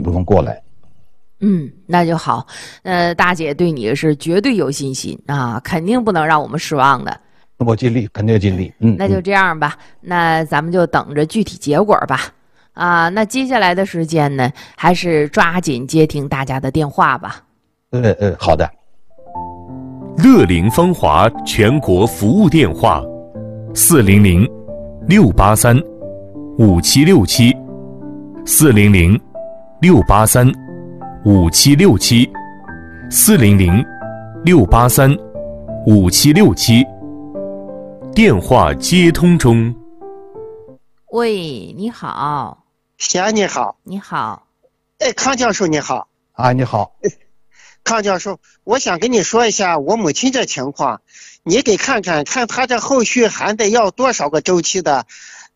不用过来。 那就好。大姐对你是绝对有信心啊，肯定不能让我们失望的。 我尽力，肯定尽力。 那就这样吧，那咱们就等着具体结果吧。那接下来的时间呢，还是抓紧接听大家的电话吧。 好的。 乐龄芳华全国服务电话400-683-5767，400-683-5767，电话接通中。 喂，你好。 贤你好。 你好。 康教授你好。 你好。 康教授，我想跟你说一下我母亲这情况，你给看看她这后续还得要多少个周期的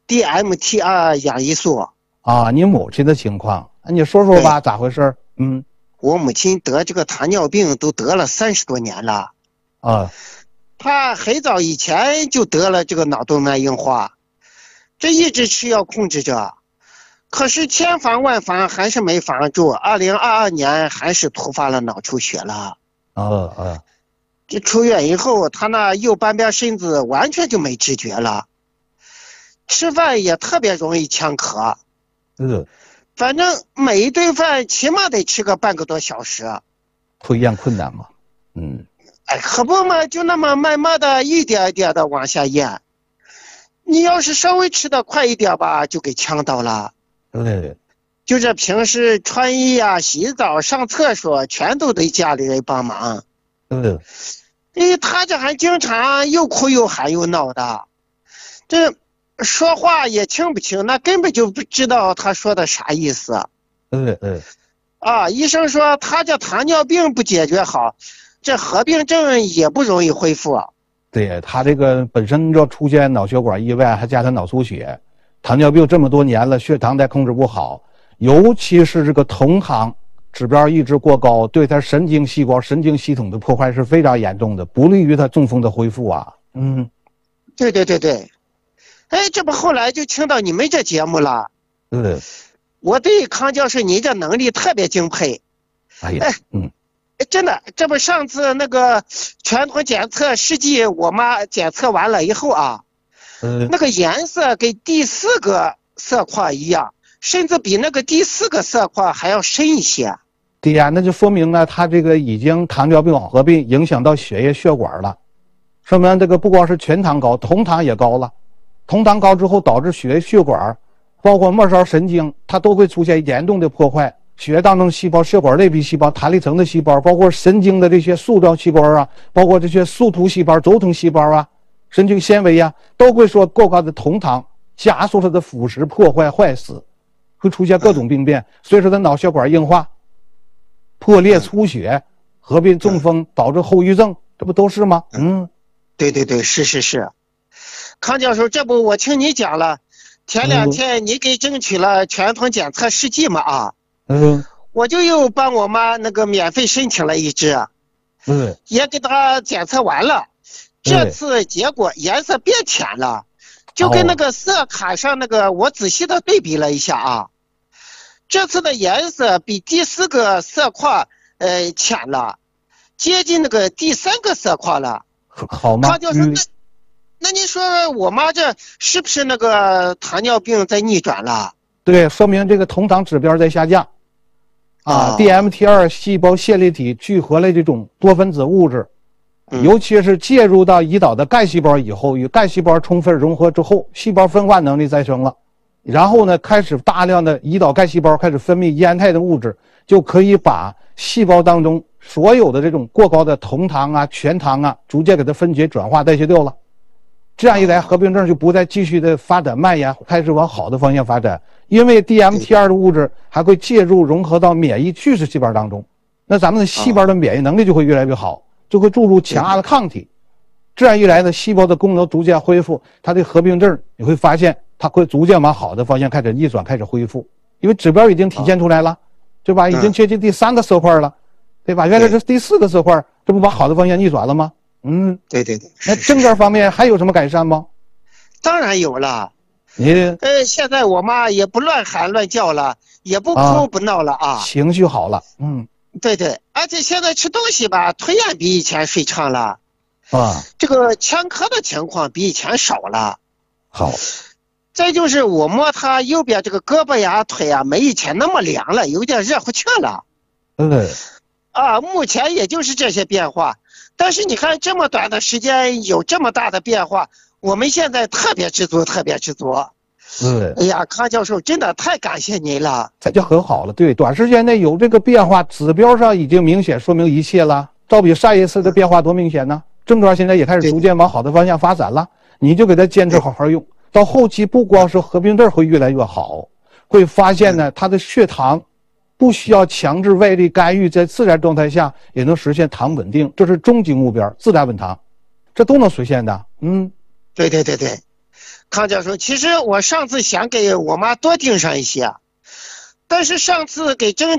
DMT2 氧胰素。 你母亲的情况，你说说吧，咋回事？ 我母亲得这个糖尿病都得了30多年了。她很早以前就得了这个脑动脉硬化，这一直吃药控制着，可是千防万防还是没防住，2022年还是突发了脑出血了。这出院以后，他那右半边身子完全就没知觉了，吃饭也特别容易呛咳。反正每一顿饭起码得吃个半个多小时。 吞咽困难嘛。 可不嘛，就那么慢慢的一点一点的往下咽。你要是稍微吃的快一点吧，就给呛到了。就这平时穿衣啊、洗澡、上厕所，全都得家里人帮忙。他这还经常又哭又喊又闹的，这说话也听不清，那根本就不知道他说的啥意思。医生说他这糖尿病不解决好，这合并症也不容易恢复。 对，他这个本身就出现脑血管意外，还加上脑出血，糖尿病这么多年了，血糖再控制不好，尤其是这个酮糖指标一直过高，对他神经细胞、神经系统的破坏是非常严重的，不利于他中风的恢复啊。 对。这不后来就听到你们这节目了。我对康教授你这能力特别敬佩。真的，这不上次那个全团检测试剂，我妈检测完了以后那个颜色跟第4个色块一样，甚至比那个第4个色块还要深一些。 对呀，那就说明呢，他这个已经糖尿病合并影响到血液血管了，说明这个不光是全糖高，酮糖也高了，酮糖高之后导致血液血管包括末梢神经，它都会出现严重的破坏。血液当中细胞、血管内皮细胞、弹力层的细胞，包括神经的这些塑造细胞包括这些树突细胞、轴承细胞神经纤维都会说过高的酮糖加速它的腐蚀、破坏、坏死，会出现各种病变。所以说它脑血管硬化、破裂、出血、合并中风，导致后遗症，这不都是吗？ 对，是。康教授，这不我听你讲了，前2天你给争取了全团检测试剂嘛我就又帮我妈那个免费申请了一支，也给她检测完了，这次结果颜色变浅了，就跟那个色卡上那个我仔细的对比了一下这次的颜色比第4个色块浅了，接近那个第3个色块了。 好吗？ 康教授，那您说我妈这是不是那个糖尿病在逆转了？ 对，说明这个酮糖指标在下降DMT2 细胞线粒体聚合了这种多分子物质，尤其是介入到胰岛的干细胞以后，与干细胞充分融合之后，细胞分化能力再生了，然后呢，开始大量的胰岛干细胞开始分泌烟肽的物质，就可以把细胞当中所有的这种过高的酮糖全糖逐渐给它分解、转化、代谢掉了。这样一来，合并症就不再继续的发展蔓延，开始往好的方向发展。因为 DMT2 的物质还会介入融合到免疫巨噬细胞当中，那咱们的细胞的免疫能力就会越来越好，就会注入强大的抗体。这样一来呢，细胞的功能逐渐恢复，它的合并症你会发现它会逐渐往好的方向开始逆转，开始恢复。因为指标已经体现出来了，对吧？已经接近第3个色块了，对吧？原来是第4个色块，这不往好的方向逆转了吗？ 对。 那症状方面还有什么改善吗？ 当然有了。现在我妈也不乱喊乱叫了， 也不哭不闹了啊， 情绪好了。 对对，而且现在吃东西吧，吞咽比以前顺畅了，这个前科的情况比以前少了。 好， 再就是我摸他右边这个胳膊呀、腿呀，没以前那么凉了，有点热乎气了。目前也就是这些变化，但是你看这么短的时间有这么大的变化，我们现在特别知足，特别知足。哎呀，康教授真的太感谢您了， 这就很好了。对，短时间内有这个变化，指标上已经明显说明一切了。照比上一次的变化多明显呢？症状现在也开始逐渐往好的方向发展了，你就给他坚持好好用。到后期不光是合并症会越来越好，会发现呢，他的血糖不需要强制外力干预，在自然状态下也能实现糖稳定，这是终极目标，自然稳糖，这都能实现的。 对对对对。康教授，其实我上次想给我妈多盯上一些，但是上次给征